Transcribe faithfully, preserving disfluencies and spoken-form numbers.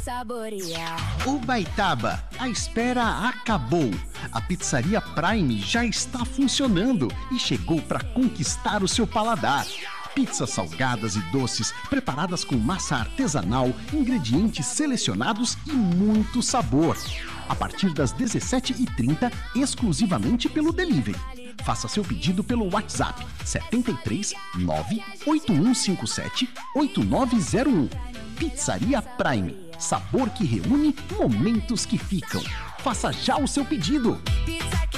saborear. Ubaitaba, a espera acabou. A Pizzaria Prime já está funcionando e chegou para conquistar o seu paladar. Pizzas salgadas e doces, preparadas com massa artesanal, ingredientes selecionados e muito sabor. A partir das dezessete e trinta, exclusivamente pelo delivery. Faça seu pedido pelo WhatsApp sete três nove oito um cinco sete oito nove zero um. Pizzaria Prime, sabor que reúne momentos que ficam. Faça já o seu pedido.